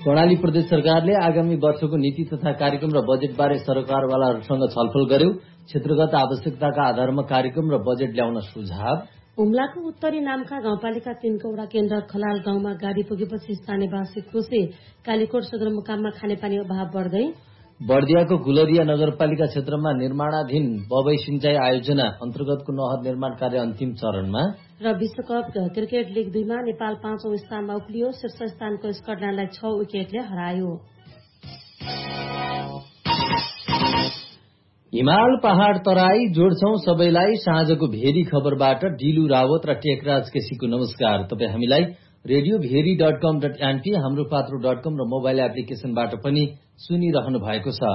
कर्णाली प्रदेश सरकारले आगामी वर्षको नीति तथा कार्यक्रम र बजेटबारे सरकारवालाहरूसँग छलफल गर्यो। क्षेत्रगत आवश्यकताका आधारमा कार्यक्रम र बजेट ल्याउन सुझाव। हुम्लाको उत्तरी नामखा गाउँपालिका 3 को वडा केन्द्र खलाल गाउँमा गाडी पुगेपछि स्थानीयवासी खुशी। कालीकोट सदरमुकाममा खानेपानी अभाव बढ्दै। बर्दियाको गुलरिया नगरपालिका क्षेत्रमा निर्माणाधीन बबई सिंचाई आयोजना अन्तर्गतको नहर निर्माण कार्य अन्तिम चरणमा। र विश्वकप क्रिकेट लीग 2 मा नेपाल 5औं स्थानमा उक्लियो। शीर्ष स्थानको स्कटल्याण्डलाई 6 विकेटले हरायो। हिमाल पहाड़ तराई जोड्छौं सबैलाई साँझको भेरी खबरबाट डिलु रावत र टेकराज केसीको नमस्कार। तपाई हामीलाई radiobheri.com.np हाम्रो पात्रो.com र मोबाइल एप्लिकेशनबाट पनि सुनिरहनु भएको छ।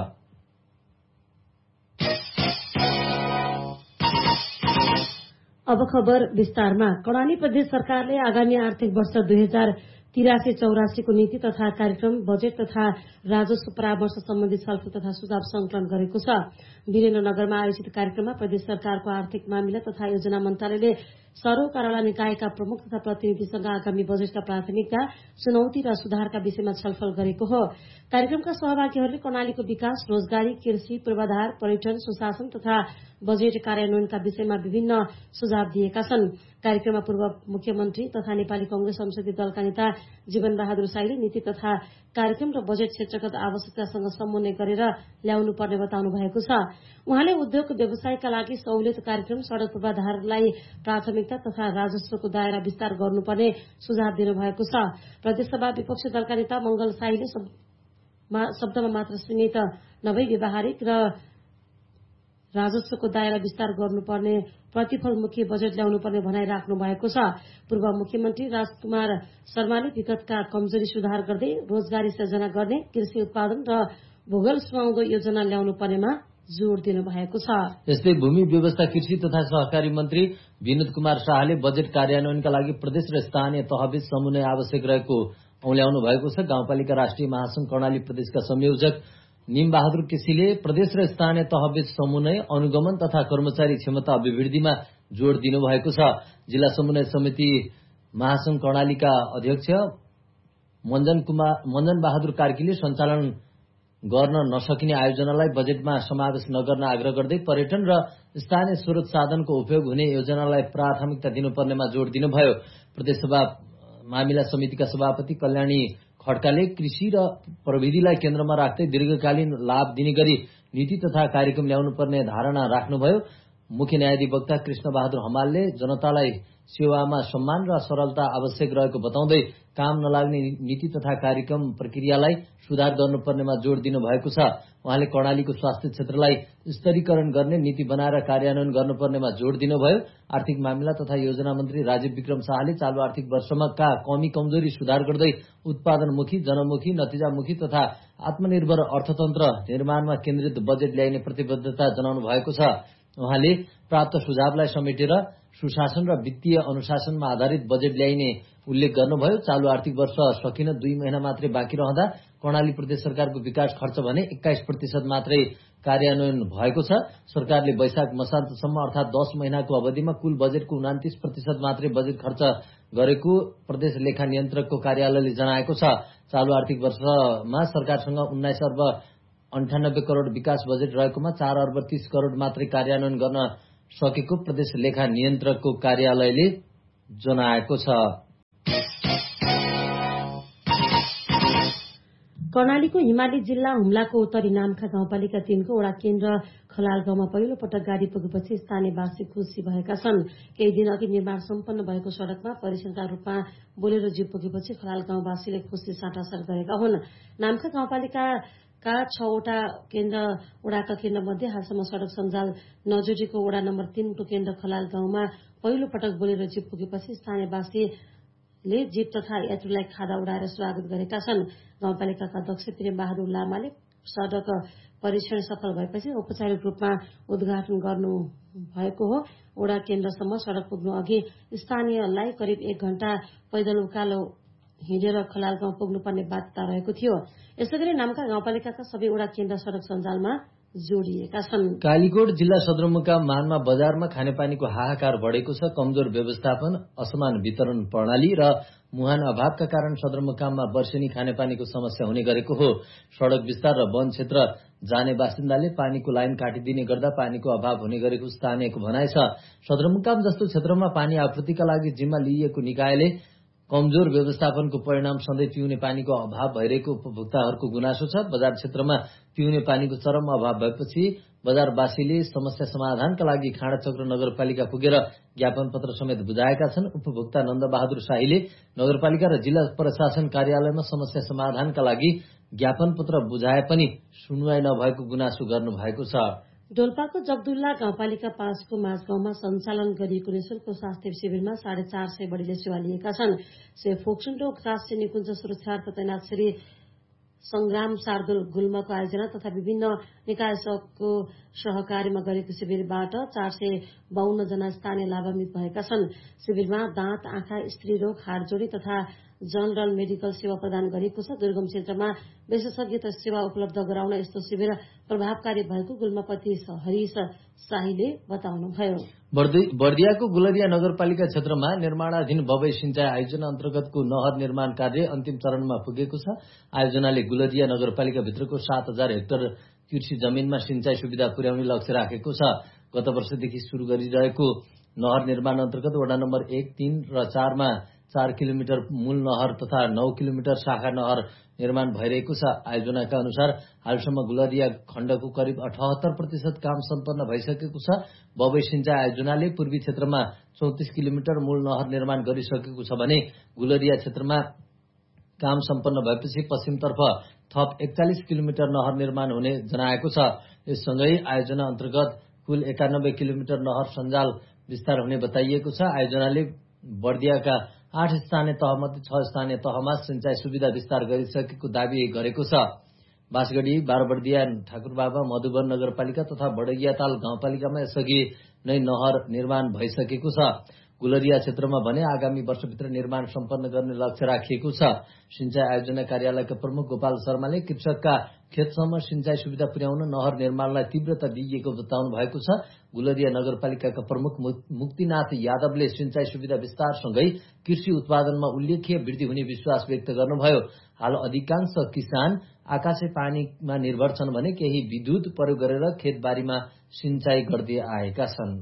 अब खबर विस्तारमा। कर्णाली प्रदेश सरकारले आगामी आर्थिक वर्ष 2083-84 को नीति तथा कार्यक्रम, बजेट तथा राजस्व परामर्श सम्बन्धी छलफल तथा सुझाव संकलन गरेको छ। वीरेन्द्रनगरमा आयोजित कार्यक्रममा प्रदेश सरकारको आर्थिक मामिला तथा योजना मन्त्रालयले सरोकारोला निकायका प्रमुख तथा प्रतिनिधिसँग आगामी बजेटका प्राथमिकता, चुनौती र सुधारका विषयमा छलफल गरेको हो। कार्यक्रमका सहभागीहरूले कर्णालीको विकास, रोजगारी, कृषि, पूर्वाधार, पर्यटन, सुशासन तथा बजेट कार्यान्वयनका विषयमा विभिन्न सुझाव दिएका छन्। कार्यक्रममा पूर्व मुख्यमन्त्री तथा नेपाली कंग्रेस संसदीय दलका नेता जीवन बहादुर साईले नीति तथा कार्यक्रम र बजेट क्षेत्रगत आवश्यकतासँग समन्वय गरेर ल्याउनु पर्ने बताउनु भएको छ। उहाँले उद्योग व्यवसायका लागि सहुलियत कार्यक्रम, सड़क पूर्वाधारलाई प्राथमिकता तथा राजस्वको दायरा विस्तार गर्नुपर्ने सुझाव दिनुभएको छ। प्रदेशसभा विपक्षी दलका नेता मंगल साईले शब्दमा मात्र सीमित नभई व्यावहारिक र राजस्वको दायरा विस्तार गर्नुपर्ने, प्रतिफलमुखी बजेट ल्याउनुपर्ने भनाई राख्नु भएको छ। पूर्व मुख्यमन्त्री राजकुमार शर्माले विगतका कमजोरी सुधार गर्दै रोजगारी सृजना गर्ने, कृषि उत्पादन र भूगोल सुहाउँदो योजना ल्याउनु पर्नेमा जोड़ दिनु भएको छ। यस्तै भूमि व्यवस्था, कृषि तथा सहकारी मन्त्री विनोद कुमार शाहले बजेट कार्यान्वयनका लागि प्रदेश र स्थानीय तहबीच समन्वय आवश्यक रहेको औल्याउनु भएको छ। गाउँपालिका राष्ट्रिय महासंघ कर्णाली प्रदेशका संयोजक निम बहादुर केसीले प्रदेश र स्थानीय तहबीच समन्वय, अनुगमन तथा कर्मचारी क्षमता अभिवृद्धिमा जोड़ दिनुभएको छ। जिल्ला समन्वय समिति महासंघ कर्णालीका अध्यक्ष मञ्जन बहादुर कार्कीले सञ्चालन गर्न नसकिने आयोजनालाई बजेटमा समावेश नगर्न आग्रह गर्दै पर्यटन र स्थानीय स्रोत साधनको उपयोग हुने योजनालाई प्राथमिकता दिनुपर्नेमा जोड़ दिनुभयो। प्रदेशसभा मामिला समितिका सभापति कल्याणी खड्काले कृषि र प्रविधिलाई केन्द्रमा राख्दै दीर्घकालीन लाभ दिने गरी नीति तथा कार्यक्रम ल्याउनुपर्ने धारणा राख्नुभयो। मुख्य न्यायाधिवक्ता कृष्ण बहादुर हमालले जनतालाई सेवामा सम्मान र सरलता आवश्यक रहेको बताउँदै काम नलाग्ने नीति तथा कार्यक्रम प्रक्रियालाई सुधार गर्नुपर्नेमा जोड़ दिनुभएको छ। उहाँले कर्णालीको स्वास्थ्य क्षेत्रलाई स्तरीकरण गर्ने नीति बनाएर कार्यान्वयन गर्नुपर्नेमा जोड़ दिनुभयो। आर्थिक मामिला तथा योजना मन्त्री राजीव विक्रम शाहले चालू आर्थिक वर्षमा कमी कमजोरी सुधार गर्दै उत्पादनमुखी, जनमुखी, नतिजामुखी तथा आत्मनिर्भर अर्थतन्त्र निर्माणमा केन्द्रित बजेट ल्याइने प्रतिबद्धता जनाउनु भएको छ। उहाँले प्राप्त सुझावलाई समेटेर सुशासन र वित्तीय अनुशासनमा आधारित बजेट ल्याइने उल्लेख गर्नुभयो। चालू आर्थिक वर्ष सकिन 2 महिना मात्रै बाँकी रहँदा कर्णाली प्रदेश सरकारको विकास खर्च भने 21% मात्रै कार्यान्वयन भएको छ। सरकारले वैशाख मसान्तसम्म अर्थात 10 महिनाको अवधिमा कुल बजेटको 29% मात्रै बजेट खर्च गरेको प्रदेश लेखा नियन्त्रकको कार्यालयले जनाएको छ। चालू आर्थिक वर्षमा सरकारसँग 19 अर्ब 98 करोड़ विकास बजेट रहेकोमा 4 अर्ब 30 करोड़ मात्रै कार्यान्वयन गर्न सकेको प्रदेश लेखा नियन्त्रकको कार्यालयले जनाएको छ। कर्णालीको हिमाली जिल्ला हुम्लाको उत्तरी नामखा गाउँपालिका 3 को वडा केन्द्र खलाल गाउँमा पहिलो पटक गाडी पुगेपछि स्थानीयवासी खुशी भएका छन्। केही दिन अघि निर्माण सम्पन्न भएको सड़कमा परीक्षणका रूपमा बोलेरो जीप पुगेपछि खलाल गाउँवासीले खुशी साटासाट गरेका हुन्। नामखा गाउँपालिकाका 6 वटा वडाका केन्द्र मध्ये हालसम्म सड़क सञ्जाल नजोडिएको वडा नम्बर 3 को केन्द्र खलाल गाउँमा पहिलो पटक बोलेरो जीप पुगेपछि स्थानीयवासीले जीप तथा यात्रुलाई खादा उडाएर स्वागत गरेका छन्। गाउँपालिकाका अध्यक्ष प्रेम बहादुर लामाले सड़क परीक्षण सफल भएपछि औपचारिक रूपमा उद्घाटन गर्नु भएको हो। वडा केन्द्रसम्म सड़क पुग्नु अघि स्थानीयलाई करिब 1 घण्टा पैदल उकालो हिँडेर खलाल गाउँ पुग्नुपर्ने बाध्यता रहेको थियो। यसैगरी नामका गाउँपालिकाका सबै वडा केन्द्र सड़क सञ्जालमा जोडिएका छन्। कालीकोट जिल्ला सदरमुकाम मानमा बजारमा खानेपानीको हाहाकार बढेको छ। कमजोर व्यवस्थापन, असमान वितरण प्रणाली र मुहान अभावका कारण सदरमुकाममा वर्षेनी खानेपानीको समस्या हुने गरेको हो। सड़क विस्तार र वन क्षेत्र जाने बासिन्दाले पानीको लाइन काटिदिने गर्दा पानीको अभाव हुने गरेको स्थानीयको भनाइ छ। सदरमुकाम जस्तो क्षेत्रमा पानी आपूर्तिका लागि जिम्मा लिइएको निकायले कमजोर व्यवस्थापनको परिणाम सधैँ पिउने पानीको अभाव भइरहेको उपभोक्ताहरूको गुनासो छ। बजार क्षेत्रमा पिउने पानीको चरम अभाव भएपछि बजारवासीले समस्या समाधानका लागि खाँडाचक्र नगरपालिका पुगेर ज्ञापन पत्र समेत बुझाएका छन्। उपभोक्ता नन्दबहादुर शाहीले नगरपालिका र जिल्ला प्रशासन कार्यालयमा समस्या समाधानका लागि ज्ञापन पत्र बुझाए पनि सुनवाई नभएको गुनासो गर्नु भएको छ। डोल्पाको जगदुल्ला गाउँपालिका 5 को माझगाउँमा सञ्चालन गरिएको निशुल्क स्वास्थ्य शिविरमा 450 बढीले सेवा लिएका छन्। फोक्सन रोग राष्ट्रिय निकुञ्ज सुरक्षार्थ तैनाथ श्री संग्राम शार्दुल गुल्मको आयोजना तथा विभिन्न निकायको सहकार्यमा गरेको शिविरबाट 452 जना स्थानीय लाभान्वित भएका छन्। शिविरमा दाँत, आँखा, स्त्री रोग, हाडजोडी तथा जनरल मेडिकल सेवा प्रदान गरिएको छ। दुर्गम क्षेत्रमा विशेषज्ञ सेवा उपलब्ध गराउन यस्तो शिविर प्रभावकारी भएको गुल्मपति हरीश शाहीले बताउनुभयो। बर्दियाको गुलरिया नगरपालिका क्षेत्रमा निर्माणाधीन बबई सिंचाई आयोजना अन्तर्गतको नहर निर्माण कार्य अन्तिम चरणमा पुगेको छ। आयोजनाले गुलरिया नगरपालिका भित्रको 7000 हेक्टर कृषि जमिनमा सिंचाई सुविधा पुर्याउने लक्ष्य राखेको छ। गत वर्षदेखि शुरू गरिरहेको नहर निर्माण अन्तर्गत वडा नम्बर 1, 3 र 4 मा 4 किलोमिटर मूल नहर तथा 9 किलोमिटर शाखा नहर निर्माण भइरहेको छ। आयोजनाका अनुसार हालसम्म गुलरिया खण्डको करिब 78% काम सम्पन्न भइसकेको छ। बबई सिंचाई आयोजनाले पूर्वी क्षेत्रमा 34 किलोमिटर मूल नहर निर्माण गरिसकेको छ भने गुलरिया क्षेत्रमा काम सम्पन्न भएपछि पश्चिमतर्फ थप 41 किलोमिटर नहर निर्माण हुने जनाएको छ। यससँगै आयोजना अन्तर्गत कुल 91 किलोमिटर नहर सञ्जाल विस्तार हुने बताइएको छ। आयोजनाले बर्दियाका 8 स्थानीय तहमध्ये 6 स्थानीय तहमा सिंचाई सुविधा विस्तार गरिसकेको दावी गरेको छ। बाँसगढी, बारबर्दिया, ठाकुरबाबा, मधुवन नगरपालिका तथा बडैयाताल गाउँपालिकामा यसअघि नै नहर निर्माण भइसकेको छ। गुलरिया क्षेत्रमा भने आगामी वर्षभित्र निर्माण सम्पन्न गर्ने लक्ष्य राखिएको छ। सिंचाई आयोजना कार्यालयका प्रमुख गोपाल शर्माले कृषकका खेतसम्म सिंचाई सुविधा पुर्याउन नहर निर्माणलाई तीव्रता दिइएको बताउनु भएको छ। गुलरिया नगरपालिकाका प्रमुख मुक्तिनाथ यादवले सिंचाई सुविधा विस्तारसँगै कृषि उत्पादनमा उल्लेख्य वृद्धि हुने विश्वास व्यक्त गर्नुभयो। हाल अधिकांश किसान आकाशे पानीमा निर्भर छन् भने केही विद्युत प्रयोग गरेर खेतबारीमा सिंचाई गर्दै आएका छन्।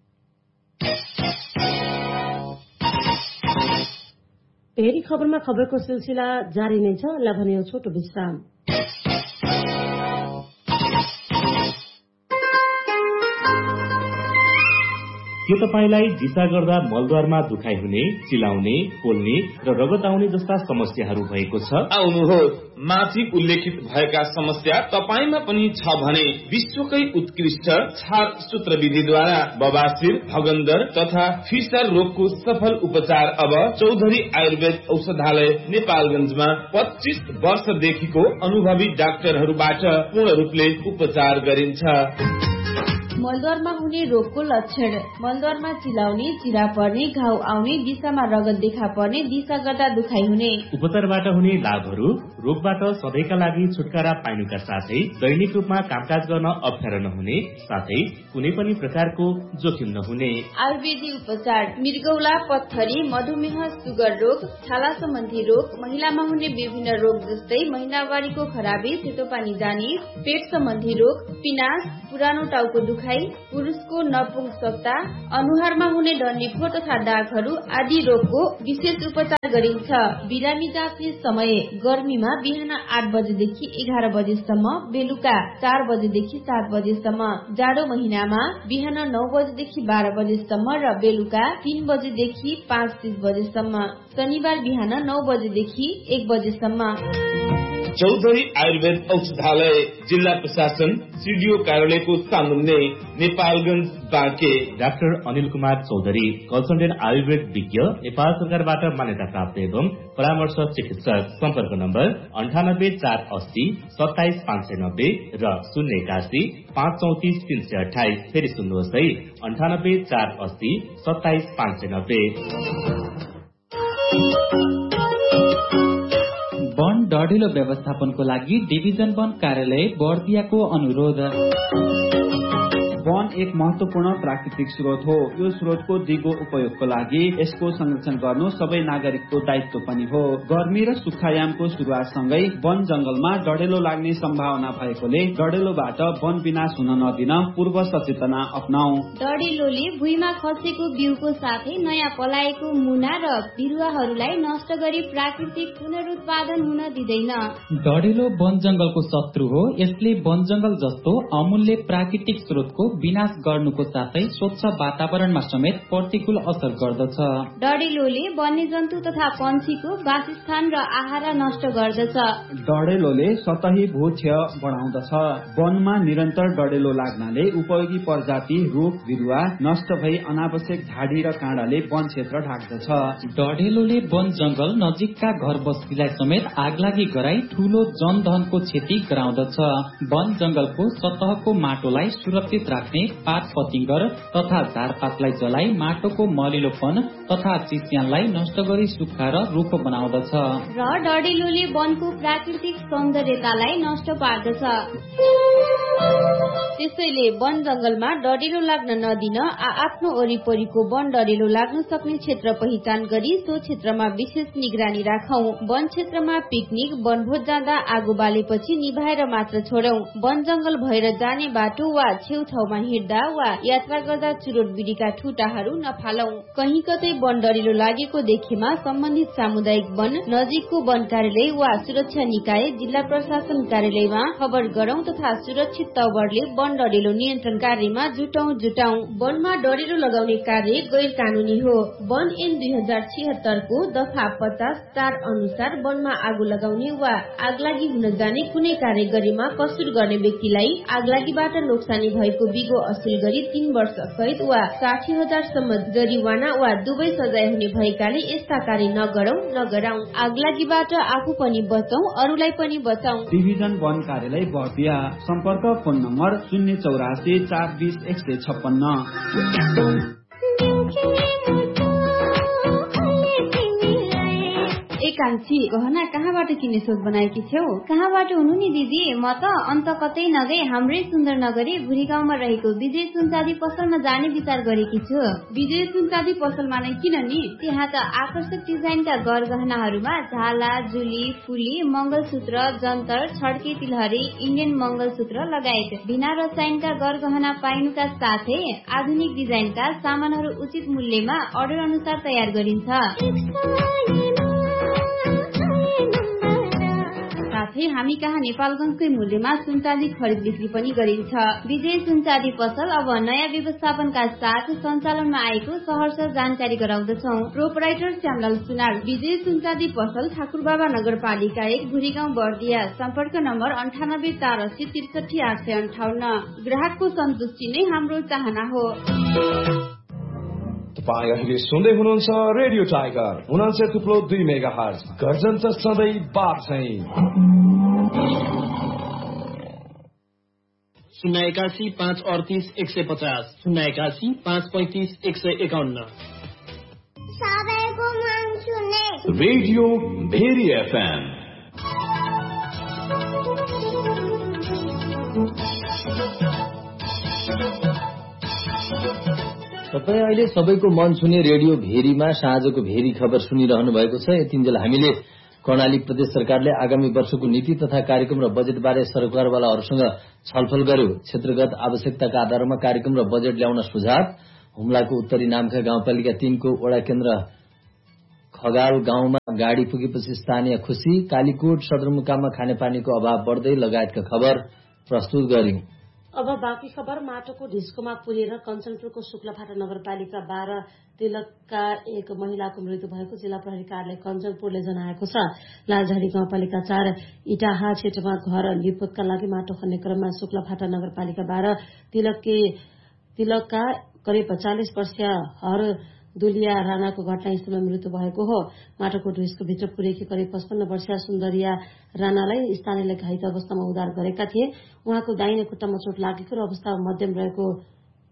फेरि खबरमा खबरको सिलसिला जारी नै छ। ल भने छोटो विश्राम। के तपाईलाई दिशा गर्दा मलद्वारमा दुखाइ हुने, चिलाउने, पोल्ने र रगत आउने जस्ता समस्याहरू भएको छ? आउनुहोस्, माथि उल्लेखित भएका समस्या तपाईमा पनि छ भने विश्वकै उत्कृष्ट छार सूत्र विधिद्वारा बबासिर, भगन्दर तथा फिसर रोगको सफल उपचार अब चौधरी आयुर्वेद औषधालय नेपालगञ्जमा 25 वर्षदेखिको अनुभवी डाक्टरहरूबाट पूर्ण रूपले उपचार गरिन्छ। मलद्वारमा हुने रोगको लक्षण: मलद्वारमा चिलाउने, चिरा पर्ने, घाउ आउने, दिशामा रगत देखा पर्ने, दिशा गर्दा दुखाइ हुने। उपचारबाट हुने लाभहरू: रोगबाट सधैँका लागि छुटकारा पाइनुका साथै दैनिक रूपमा कामकाज गर्न अप्ठ्यारो नहुने, साथै कुनै पनि प्रकारको जोखिम नहुने। आयुर्वेदिक उपचार: मृगौला, पत्थरी, मधुमेह, सुगर रोग, छाला सम्बन्धी रोग, महिलामा हुने विभिन्न रोग जस्तै महिनावारीको खराबी, सेतो पानी जाने, पेट सम्बन्धी रोग, पिनास, पुरानो टाउको दुखाइ, पुरुषको नपुंसकता, अनुहारमा हुने डन्डीफोर तथा दागहरू आदि रोगको विशेष उपचार गरिन्छ। बिरामी जाँच्ने समय: गर्मीमा बिहान 8 बजेदेखि 11 बजेसम्म, बेलुका 4 बजेदेखि 7 बजेसम्म। जाडो महिनामा बिहान 9 बजेदेखि 12 बजेसम्म र बेलुका 3 बजेदेखि 5:30 बजेसम्म। शनिबार बिहान 9 बजेदेखि 1 बजेसम्म। चौधरी आयुर्वेद औषधालय, जिल्ला प्रशासन, सिडिओ कार्यालयको सामुन्ने, नेपालगञ्ज, बाँके। डाक्टर अनिल कुमार चौधरी, कन्सल्टेन्ट आयुर्वेद विज्ञ, नेपाल सरकारबाट मान्यता प्राप्त एवं परामर्श चिकित्सक। सम्पर्क नम्बर 984880 27590 र 081 534 328। फेरि सुन्नुहोस् है, 984880 27590। वन डढिलो व्यवस्थापनको लागि डिभिजन वन कार्यालय बर्दियाको अनुरोध। वन एक महत्वपूर्ण प्राकृतिक स्रोत हो। यो स्रोतको दिगो उपयोगको लागि यसको संरक्षण गर्नु सबै नागरिकको दायित्व पनि हो। गर्मी र सुक्खायामको सुरुवातसँगै वन जंगलमा डढेलो लाग्ने सम्भावना भएकोले डढेलोबाट वन विनाश हुन नदिन पूर्व सचेतना अपनाऊ। डढेलोले भुइँमा खसेको बिउको साथै नयाँ पलाएको मुना र बिरुवाहरूलाई नष्ट गरी प्राकृतिक पुनरुत्पादन हुन दिँदैन। डढेलो वन जंगलको शत्रु हो। यसले वन जंगल जस्तो अमूल्य प्राकृतिक स्रोतको विनाश गर्नुको साथै स्वच्छ वातावरणमा समेत प्रतिकूल असर गर्दछ। डढेलोले वन्यजन्तु तथा पन्छीको वासस्थान र आहारा नष्ट गर्दछ। डढेलोले सतही भूक्षय बढाउँदछ। वनमा निरन्तर डढेलो लाग्नाले उपयोगी प्रजाति रुख बिरुवा नष्ट भई अनावश्यक झाडी र काँडाले वन क्षेत्र ढाक्दछ। डढेलोले वन जंगल नजिकका घर बस्तीलाई समेत आगलागी गराई ठूलो जनधनको क्षति गराउँदछ। वन जंगलको सतहको माटोलाई सुरक्षित राख्ने पात पतिंगर तथा झारपातलाई जलाई माटोको मलिलोपन तथा चिस्यानलाई नष्ट गरी सुक्खा र रूखो बनाउँदछ। र डढेलोले वनको प्राकृतिक सौन्दर्यतालाई नष्ट पार्दछ। त्यसैले वन जंगलमा डढेलो लाग्न नदिन आफ्नो वरिपरिको वन डढेलो लाग्न सक्ने क्षेत्र पहिचान गरी सो क्षेत्रमा विशेष निगरानी राखौं। वन क्षेत्रमा पिकनिक वनभोज जाँदा आगो बालेपछि निभाएर मात्र छोडौं। वन जंगल भएर जाने बाटो वा छेउछाउमा हिँड्दा वा यात्रा गर्दा चुरोट बिडीका ठुटाहरू नफालौं। कहीं कतै वन डढेलो लागेको देखेमा सम्बन्धित सामुदायिक वन, नजिकको वन कार्यालय वा सुरक्षा निकाय, जिल्ला प्रशासन कार्यालयमा खबर गरौं तथा सुरक्षित तवरले वन डढेलो नियन्त्रण कार्यमा जुटौं। वनमा डढेलो लगाउने कार्य गैर कानूनी हो। वन ऐन 2076 को दफा 50(4) अनुसार वनमा आगो लगाउने वा आगलागी हुन जाने कुनै कार्य गरेमा कसुर गर्ने व्यक्तिलाई आगलागीबाट नोक्सानी भएको बिगो असुल गरी 3 वर्ष कैद वा 60,000 सम्म जरिवाना वा दुवै सजाय हुने भएकाले यस्ता कार्य नगरौं। आगलागीबाट आफू पनि बचौं, अरूलाई पनि बचाउँ। डिभिजन वन कार्यालय बर्दिया। सम्पर्क फोन नम्बर 084 420 156। एकांशी गहना कहाँबाट किन्ने सोच बनाएकी छौ? कहाँबाट हुनु नि दिदी? म त अन्त कतै नगई हाम्रै सुन्दर नगरी भुरी गाउँमा रहेको विजय सुनचाँदी पसलमा जाने विचार गरेकी छु। विजय सुनचाँदी पसलमा नै किन नि? त्यहाँ त आकर्षक डिजाइनका गहनाहरूमा झाला, जुली, फुली, मंगलसूत्र, जन्तर, छड्के तिलहरी, इन्डियन मंगलसूत्र लगायत बिना रसायनका गहना पाइनुका साथै आधुनिक डिजाइनका सामानहरू उचित मूल्यमा अर्डर अनुसार तयार गरिन्छ। साथै हामी कहाँ नेपालगञ्जकै मूल्यमा सुनचाँदी खरिद बिक्री पनि गरिन्छ। विजय सुनचाँदी पसल अब नयाँ व्यवस्थापनका साथ सञ्चालनमा आएको सहर्ष जानकारी गराउँदछौं। प्रोपराइटर श्यामलाल सुनार। विजय सुनचाँदी पसल ठाकुरबाबा नगरपालिका 1 भुरीगाउँ बर्दिया। सम्पर्क नम्बर 98 480 63 858। ग्राहकको सन्तुष्टि नै हाम्रो चाहना हो। तपाईं अहिले सुन्दै हुनुहुन्छ रेडियो टाइगर 89.2 मेगाहर्ज। गर्जन्छ सधैँ बार चाहिँ 081 538 150 081 535 151। सबैको मन सुने रेडियो भेरी एफएम। तपाईँ अहिले सबैको मन सुने रेडियो भेरीमा साँझको भेरी खबर सुनिरहनु भएको छ। यतिन्जेल हामीले कर्णाली प्रदेश सरकारले आगामी वर्षको नीति तथा कार्यक्रम र बजेटबारे सरकारवालाहरूसँग छलफल गर्यो। क्षेत्रगत आवश्यकताका आधारमा कार्यक्रम र बजेट ल्याउन सुझाव। हुम्लाको उत्तरी नामखा गाउँपालिका 3 को वडा केन्द्र खगाल गाउँमा गाडी पुगेपछि स्थानीय खुशी। कालीकोट सदरमुकाममा खानेपानीको अभाव बढ्दै लगायतका खबर प्रस्तुत गर्यौं। अब बाँकी खबर। माटोको ढिस्कोमा पुरेर कञ्चनपुरको शुक्लाफाटा नगरपालिका 12 तिलकका एक महिलाको मृत्यु भएको जिल्ला प्रहरी कार्यालय कञ्चनपुरले जनाएको छ। लालझाडी गाउँपालिका 4 इटाहा क्षेत्रमा घर लिपोतका लागि माटो खन्ने क्रममा शुक्लाफाटा नगरपालिका 12 तिलकका करिब 40 वर्षीय हर दुलिया राणाको घटनास्थलमा मृत्यु भएको हो। माटोको ढिस्को भित्र पुरेकी करिब 55 वर्षीय सुन्दरिया राणालाई स्थानीयले घाइते अवस्थामा उद्धार गरेका थिए। उहाँको दाहिने खुट्टामा चोट लागेको र अवस्था मध्यम रहेको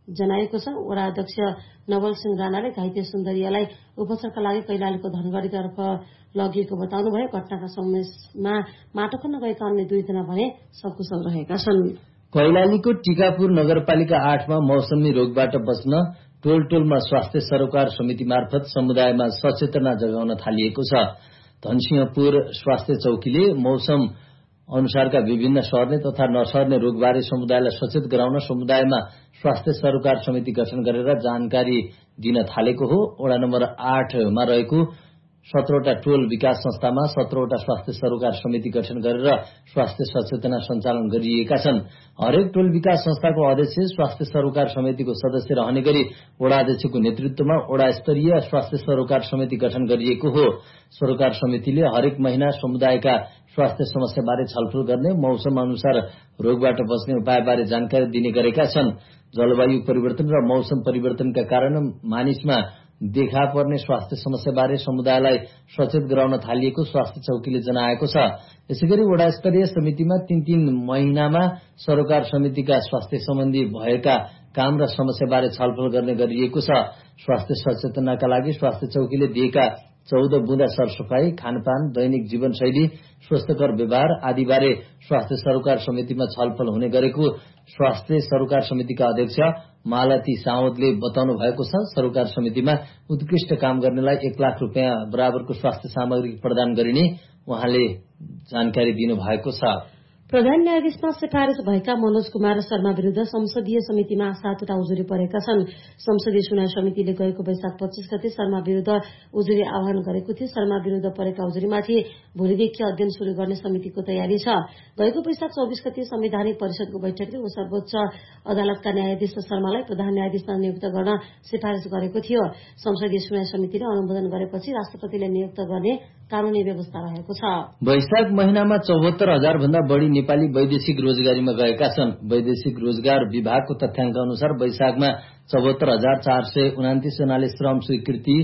जनाएको छ। वडा अध्यक्ष नवल सिंह राणाले घाइते सुन्दरियालाई उपचारका लागि कैलालीको धनगढ़ीतर्फ लगिएको बताउनुभयो। घटनाका समयमा माटो खन्न गएका अन्य 2 जना भने सकुशल रहेका छन्। कैलालीको टीकापुर नगरपालिका 8 मा मौसमी रोगबाट बच्न टोलमा स्वास्थ्य सरोकार समिति मार्फत समुदायमा सचेतना जगाउन थालिएको छ। धनसिंहपुर स्वास्थ्य चौकीले मौसम अनुसारका विभिन्न सर्ने तथा नसर्ने रोगबारे समुदायलाई सचेत गराउन समुदायमा स्वास्थ्य सरोकार समिति गठन गरेर जानकारी दिन थालेको हो। वडा नम्बर 8 मा रहेको 17वटा टोल विकास संस्थामा 17वटा स्वास्थ्य सरोकार समिति गठन गरेर स्वास्थ्य सचेतना सञ्चालन गरिएका छन्। हरेक टोल विकास संस्थाको अध्यक्ष स्वास्थ्य सरोकार समितिको सदस्य रहने गरी वडा अध्यक्षको नेतृत्वमा वडा स्तरीय स्वास्थ्य सरोकार समिति गठन गरिएको हो। सरोकार समितिले हरेक महिना समुदायका स्वास्थ्य समस्याबारे छलफल गर्ने, मौसम अनुसार रोगबाट बच्ने उपायबारे जानकारी दिने गरेका छन्। जलवायु परिवर्तन र मौसम परिवर्तनका कारण मानिसमा देखा पर्ने स्वास्थ्य समस्याबारे समुदायलाई सचेत गराउन थालिएको स्वास्थ्य चौकीले जनाएको छ। यसैगरी वडा स्तरीय समितिमा 3 महिनामा सरोकार समितिका स्वास्थ्य सम्बन्धी भएका काम र समस्याबारे छलफल गर्ने गरिएको छ। स्वास्थ्य सचेतनाका लागि स्वास्थ्य चौकीले दिएका 14 बुँदा सरसफाई, खानपान, दैनिक जीवनशैली, स्वस्थकर व्यवहार आदिबारे स्वास्थ्य सरोकार समितिमा छलफल हुने गरेको स्वास्थ्य सरोकार समितिका अध्यक्ष मालती सावतले बताउनु भएको छ। सरोकार समितिमा उत्कृष्ट काम गर्नेलाई 1 लाख रुपियाँ बराबरको स्वास्थ्य सामग्री प्रदान गरिने उहाँले जानकारी दिनुभएको छ। प्रधान न्यायाधीशमा सिफारिस भएका मनोज कुमार शर्मा विरूद्ध संसदीय समितिमा 7वटा उजुरी परेका छन्। संसदीय सुनवाई समितिले गएको वैशाख 25 गते शर्मा विरूद्ध उजुरी आह्वान गरेको थियो। शर्मा विरूद्ध परेका उजुरीमाथि भोलिदेखि अध्ययन शुरू गर्ने समितिको तयारी छ। गएको वैशाख 24 गते संवैधानिक परिषदको बैठकले सर्वोच्च अदालतका न्यायाधीश शर्मालाई प्रधान न्यायाधीशमा नियुक्त गर्न सिफारिस गरेको थियो। संसदीय सुनवाई समितिले अनुमोदन गरेपछि राष्ट्रपतिले नियुक्त गर्ने कानूनी व्यवस्था रहेको छ। वैशाख महिनामा 74,000 भन्दा बढ़ी नेपाली वैदेशिक रोजगारीमा गएका छन्। वैदेशिक रोजगार विभागको तथ्याङ्क अनुसार वैशाखमा 74,429 जनाले श्रम स्वीकृति